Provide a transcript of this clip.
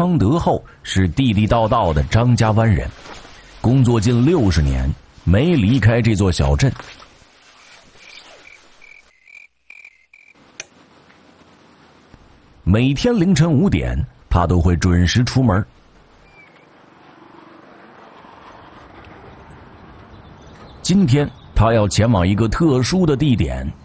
康德后是地地道道的张家湾人，工作近60年，没离开这座小镇。每天凌晨5点，他都会准时出门。今天他要前往一个特殊的地点